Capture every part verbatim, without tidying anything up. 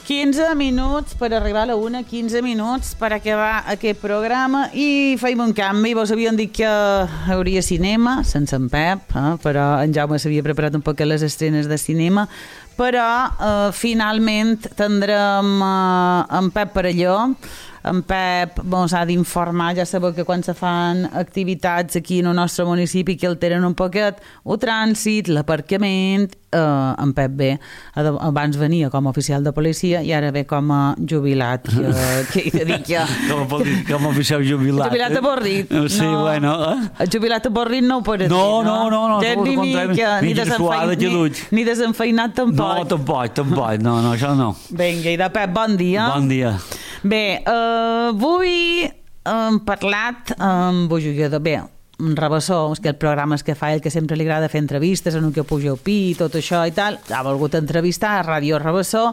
quinze minuts per arribar a la una, quinze minuts per acabar aquest programa i feim un canvi. Vos havien dit que hi hauria cinema, sense en Pep, eh? Però en Jaume s'havia preparat un poc les estrenes de cinema, però eh, finalment tindrem eh, en Pep Perelló. En Pep ens ha d'informar, ja sabeu que quan se fan activitats aquí en el nostre municipi que alteren un poquet el trànsit, l'aparcament, eh, en Pep ve, abans venia com a oficial de policia i ara ve com a jubilat, que, que he de dir que... Com a, com a oficial jubilat. Jubilat avorrit. Sí, no, bueno. Eh? El jubilat avorrit no ho pot dir, no? No, no, no. Ja ni, mica, ni, desenfeinat, ni, ni desenfeinat tampoc. No, tampoc, tampoc. No, no, això no. Vinga, i de Pep, bon dia. Bon dia. Bé, uh, avui hem parlat amb un jugador, bé, un Rabassó, que el programa és que fa ell, que sempre li agrada fer entrevistes en el que puja el pi i tot això i tal, ha volgut entrevistar a Ràdio Rabassó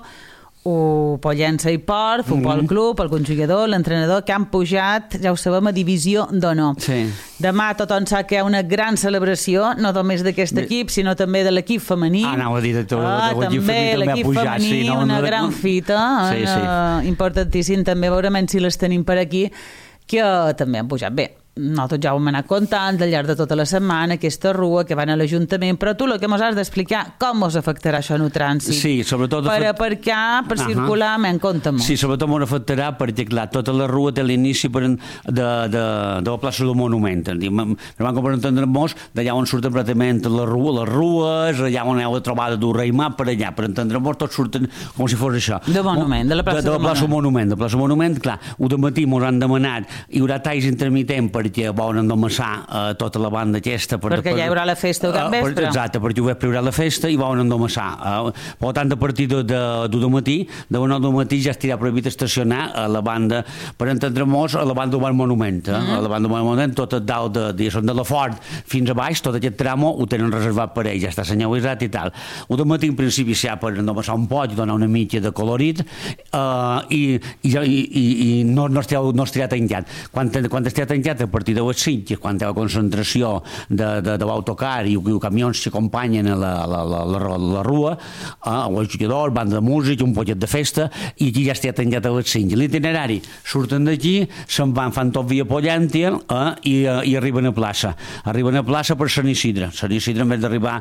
o Pollença i Port, Futbol mm-hmm. Club, el conjugador, l'entrenador, que han pujat, ja ho sabem, a Divisió d'Honor. Sí. Demà tothom sap que hi ha una gran celebració, no només d'aquest equip, sinó també de l'equip femení. Ah, anava a dir de tot. Ah, de també l'equip femení, sí, no, una no, gran fita, sí, sí. Uh, importantíssim, també veurem si les tenim per aquí, que també han pujat bé. Nosaltres ja ho hem anat contant al llarg de tota la setmana, aquesta rua que van a l'Ajuntament, però tu el que ens has d'explicar com us afectarà això en el trànsit. Sí, sobretot... Per aparcar, per uh-huh. circular, men, compta-m'ho. Sí, sobretot m'ho afectarà perquè, clar, tota la rua té l'inici de, de, de, de la plaça del Monument. Van com per entendre-nos d'allà on surten pràcticament la rua, les rues, allà on heu de trobar de dur Reimà, per allà, per entendre-nos, tots surten com si fos això. De Monument, de la plaça de, de la plaça del Monument. De la plaça del Monument, clar, ho de matí mos han demanat, hi haurà talls intermitents perquè volen endomassar uh, tota la banda aquesta. Per, perquè per, ja hi haurà la festa al uh, vespre. Exacte, perquè ho vespre hi haurà la festa i volen endomassar. Uh, per tant, a partir de, de, de matí, de una del matí ja estirà prohibit estacionar a la banda, per entendre-nos, a la banda del Monument. Eh? Mm-hmm. A la banda del Monument, tot el dalt de, de, de la Fort fins a baix, tot aquest tramo ho tenen reservat per ells, ja està senyalitzat i tal. O de matí, en principi, s'ha per endomassar un poc i donar una mica de colorit uh, i, i, i, i no, no, estirà, no estirà tancat. Quan, quan estirà tancat, a partir de les cinc, quan té la concentració de, de, de l'autocar i, i els camions s'acompanyen a la, la, la, la, la rua, eh, els jugadors, banda de música, un poquet de festa, i aquí ja està tancat a les cinc. L'itinerari, surten d'aquí, se'n van, fan tot via Pollència eh, i, eh, i arriben a plaça. Arriben a plaça per Sant Isidre. Sant Isidre, en vez d'arribar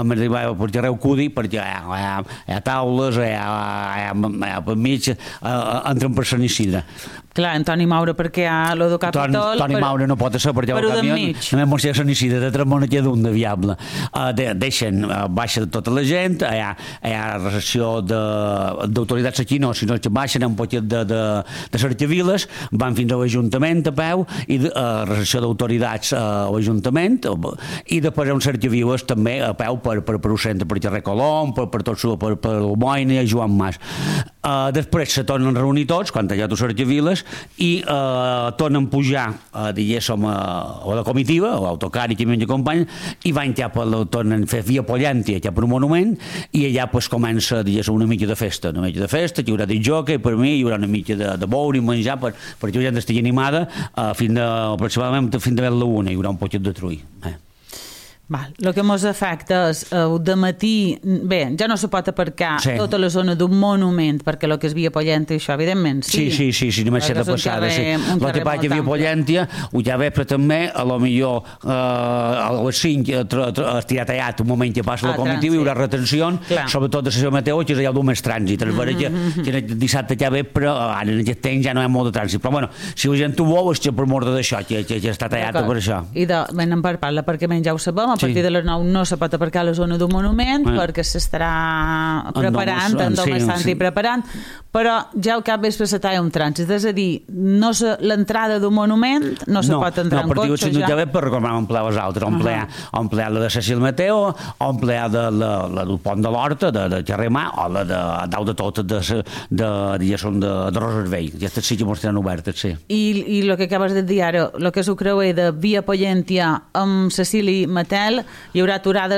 a Porterreu Cudi, perquè hi ha, hi ha, hi ha taules, hi ha, hi ha, hi ha per mig, eh, entren per Sant Isidre. Clar, Antoni Maure, perquè hi ha l'Odo Capitol... Toni Maure no pot ser, perquè el camió només mos sé Sant Isidre de Tramona que d'un de viable. Uh, de, deixen, uh, baixa tota la gent, hi ha, hi ha recepció d'autoritats aquí, no, sinó que baixen un poquet de, de, de Cercaviles, van fins a l'Ajuntament a peu, i de, uh, recepció d'autoritats uh, a l'Ajuntament, uh, i després un Cercaviles també a peu per, per, per un centre, per Carrer Colom, per, per tot per, per el Boina i a Joan Mas. Uh, després se tornen a reunir tots, quan ha a Cercaviles, i uh, tornen a pujar, uh, diguéssim, a, a la comitiva, a l'autocar i qui m'hi acompanya, i van cap a la, tornen a fer via Pollència, cap al Monument, i allà pues, comença, diguéssim, una mica de festa, una mica de festa, que hi haurà de jockey, per mi hi haurà una mica de, de beure i menjar, per, perquè la gent estigui animada, uh, fins de, aproximadament fins de la una, hi haurà un poquet de trull. Eh? Val. El que ens afecta és el de matí, bé, ja no se pot aparcar sí. tota la zona d'un monument, perquè el que és via Pollència, això, evidentment, sí. Sí, sí, sí, sí només s'ha de passar. Sí. El que passa via Pollència, ho ja vespre també, a lo millor eh, a les cinc estirà tallat un moment que passa ah, la comitiva, hi haurà retenció, Clar. sobretot de la Mateu, que és allà d'un més trànsit. És vera que, que dissabte ja vespre, ara en aquest temps ja no hi ha molt de trànsit, però bueno, si la gent ho vol, és que per mort d'això, que, que, que està tallat per això. I de, ben, per part, l'aparcament ja ho sabem, a partir sí. de les nou no se pot aparcar a la zona d'un monument eh. perquè s'estarà preparant, endomassant sí, sí. i preparant, però ja al cap vespre se talla un trànsit, és a dir, no l'entrada d'un monument no se no, pot entrar no, en cotxe. No, ja ve per recordar emplear les altres, emplear, uh-huh. emplear la de Cecil Mateo, emplear de, la, la del Pont de l'Horta, de, de Carrer Mà, o la de Dau de Tot, de, de, de, de, de, de Roservell. Aquestes sí que mostraran obertes, sí. I, i el que acabes de dir ara, el que és el creuer de via Pollència amb Cecili Matel, hi haurà aturades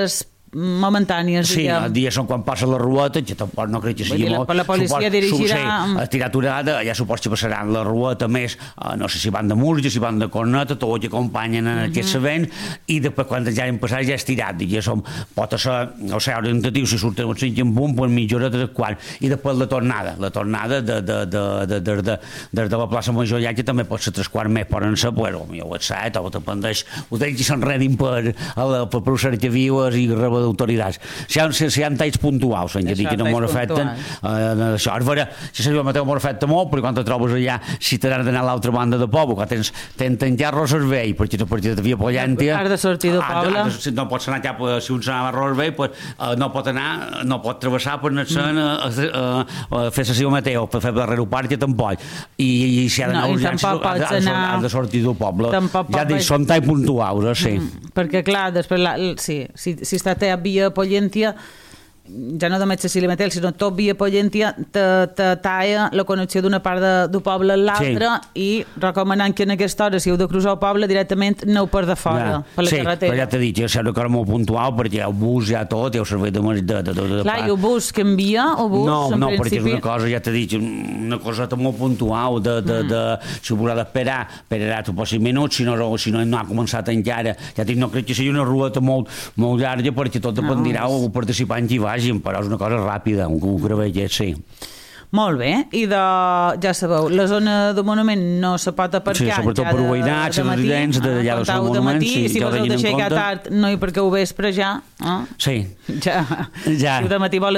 momentànies, sí, diguem. el dia són quan passa la rueta, que tampoc no crec que sigui molt... La policia dirigirà... Sí, estirà aturada, ja supos que passaran la rueta més, uh, no sé si van de música, si van de corneta, tot que acompanyen en uh -huh. aquests events, i després quan ja hem passat ja estirat, diguéssim, pot ser, o sigui, orientatiu, si surten uns cinc en punt, per mitja hora de quart, i després la tornada, la tornada de, de, de, de, de, de, de, de la plaça Major, ja que també pot ser tres quarts més, poden ser, però jo ho set, o dependeix, ho deia que s'enredin per, per procedir vives i rebre d'autoritats. Si hi ha, si hi ha talls puntuals, hem de dir que no m'ho afecten, eh, això, és vera, si sabia Mateu m'ho afecta molt, perquè quan te trobes allà, si t'has d'anar a l'altra banda de poble, quan tens, tens tancat Roservei, perquè a partir de Via Pollàntia... Has de sortir del poble. De, no pots anar cap, si un s'anava a Roservei, pues, eh, no pot anar, no pot travessar per anar-se'n mm. a, a, a, a fer sessió Mateu, per fer l'aeroport, que tampoc. I, i si ha d'anar no, a urgència, has, anar... has de sortir del poble. Ja dic, són talls puntuals, eh, sí. Mm, perquè, clar, després, la, sí, si, si està a Via Pollàntia, ja no només Cecília Metel, sinó tot Via Pollàntia te, te talla la connexió d'una part de, del poble a l'altra, sí. I recomanant que en aquesta hora, si heu de cruzar el poble, directament no ho per de fora, ja. Per la sí, carretera. Sí, però ja t'he dit, ja serà una cosa molt puntual, perquè hi ha el bus, hi ha tot, hi ha el servei de... de, de, de, de Clar, i el bus canvia, el bus, no, en no, principi... perquè és una cosa, ja t'he dit, una cosa molt puntual, de, de, mm. de, si ho haurà d'esperar, esperarà tu pocs minuts, si no, si no, no ha començat encara, ja t'he dit, no crec que sigui una rueta molt, molt llarga, perquè tot dependirà no, el participant hi vagin, però és una cosa ràpida, un, un gravellet, sí. Molt bé, i de, ja sabeu, la zona de monument no se pot aparcar, sí, sobretot ja per de, veïnats, de matí, residents, de allà del monument, matí, sí, si ja vos heu d'aixecar tard, no hi perquè ho vespre ja, eh? Sí. Ja, ja. si de matí vol